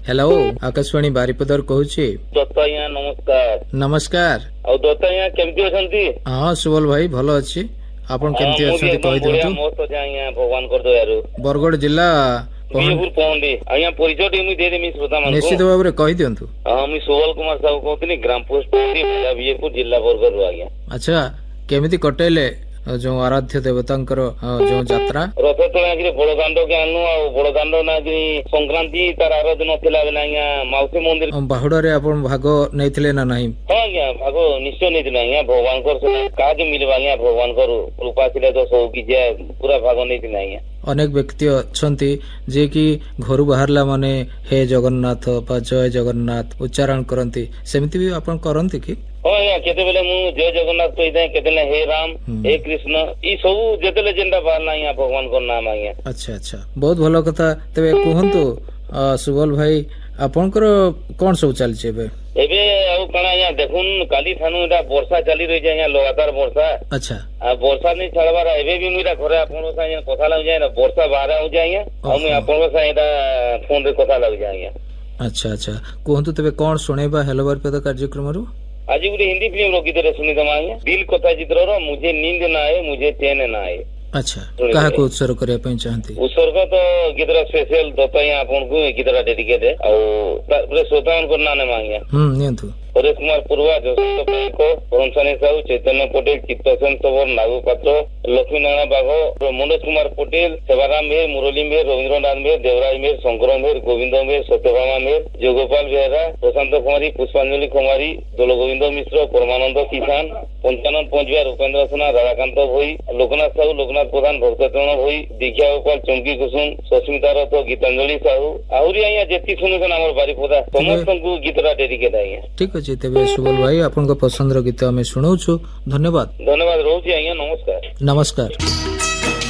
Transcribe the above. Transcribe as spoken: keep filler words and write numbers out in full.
Hello Akashvani बारिपदर कहूची Dutt आज्ञा नमस्कार। नमस्कार और दत्त आज्ञा केमती अछंती? हाँ सुबल भाई भल अच्छी आपण केमती अछंती कहि दियंतु। मस्त अछि आज्ञा भगवान कर दयारु। बरगड़ जिला बीरपुर पहुंडी आज्ञा परिचय टी मु दे देमी श्रोता मानको। निश्चित भाव रे कहि दियंतु। हां मु सुबल कुमार साहू कहतनी ग्राम पोस्ट बीरपुर जिला बरगड़ आज्ञा। अच्छा केमिति कटेले जो आराध्य देवतांकर जो यात्रा रथ टणागिरी बड़दाण्ड के आनु आ बड़दाण्ड नागिरी संक्रांति तार आरो दिन थिला बेला आज्ञा माउसी मंदिर बाहुड़ा रे आपण भाग नैथिले ना नाही? हां आज्ञा भाग निश्चय नैथिले आज्ञा भगवान कर काज मिलबा आज्ञा भगवान कर कृपा थिले तो सब कि जे पूरा भाग नैथिले आज्ञा। अनेक व्यक्ति अछंती जे कि घर बाहरला माने हे जगन्नाथ बा जय जगन्नाथ उच्चारण करंती सेमिति भी आपण करंती कि? हाँ केते बेले मु जय जगन्नाथ कहिदे केते हे राम हे कृष्ण ई सब जेतेले जेंडा बारना आज्ञा भगवान को नाम आज्ञा। अच्छा अच्छा बहुत भलो कथा। तबे कहंतु सुबल भाई आपनकर कोन सब चल छै बे? एबे आउ कणा आज्ञा देखुन काली थानु एटा वर्षा चली रही छै आज्ञा लगातार वर्षा। अच्छा आ वर्षा नै छड़बार एबे भी मुइरा घरे आपन सा आज्ञा कथा लग जाय ना वर्षा बाहर हो जाय आज्ञा आ मु आपन सा एटा फोन रे कथा लग जाय आज्ञा। अच्छा अच्छा कहंतु तबे कोन सुनेबा हेलो बारपद कार्यक्रम रो? आज गोटे हिंदी फिल्म रो गीत सुनी दमा आज्ञा दिल कथा चित्र रो मुझे नींद ना आए मुझे चैन ना आए। अच्छा कहा को उत्सर्ग करिया पई चाहंती? उत्सर्ग तो गीतरा स्पेशल दत्तया आपन को गीतरा डेडिकेट है और तारे श्रोतान को नाने मांगिया। हम नियंतु परेश कुमार पूर्वा जोसफ को परमसानी साहू चैतन्य पटेल चित्तसेन सबर नागू पात्र लक्ष्मी नारायण बाघ मनोज कुमार पटेल सेवाराम मेहर मुरली मेहर रवींद्रनाथ मेहर देवराज मेहर शंकर मेहर गोविंद मेहर सत्यभामा मेहर जयगोपाल बेहरा प्रशांत कुमारी पुष्पांजलि कुमारी दल गोविंद मिश्र परमानंद किसान पंचानन पंचबिहार उपेन्द्र सेना राधाकांत भोई लोकनाथ साहू लोकनाथ प्रधान भक्तचरण भोई दीक्षा गोपाल चंकी कुसुम सस्मिता रथ गीतांजलि साहू आहरी आज्ञा जेती सुनुछन हमर बारिपदा समस्त को गीतरा डेडिकेट आज्ञा। ठीक अछि तेबे सुबल भाई आपन को पसंद रो गीत हमें सुनौछु। धन्यवाद। धन्यवाद रहउछि आज्ञा। नमस्कार। नमस्कार।